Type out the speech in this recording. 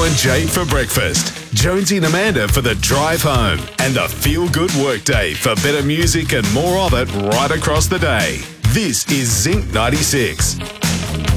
Damo and Jade for breakfast, Jonesy and Amanda for the drive home, and the feel-good workday for better music and more of it right across the day. This is Zinc 96.